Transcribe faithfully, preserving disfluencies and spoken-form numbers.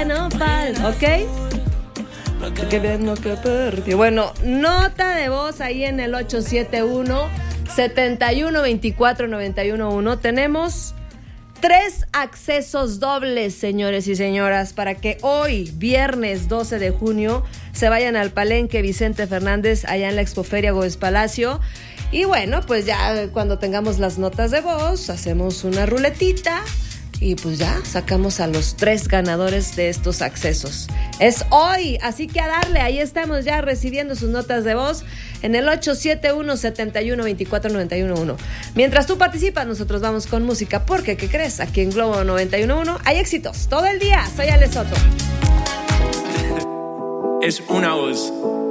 que no falta, ¿ok? Que bien no que perdió. Bueno, nota de voz ahí en el ocho siete uno, siete uno dos cuatro, nueve uno uno. Tenemos tres accesos dobles, señores y señoras, para que hoy, viernes doce de junio, se vayan al Palenque Vicente Fernández, allá en la Expoferia Gómez Palacio. Y bueno, pues ya cuando tengamos las notas de voz, hacemos una ruletita y pues ya sacamos a los tres ganadores de estos accesos. Es hoy, así que a darle, ahí estamos ya recibiendo sus notas de voz en el ocho siete uno, siete uno dos cuatro, nueve uno uno. Mientras tú participas, nosotros vamos con música, porque, ¿qué crees? Aquí en Globo noventa y uno punto uno hay éxitos todo el día. Soy Ale Soto. Es una voz.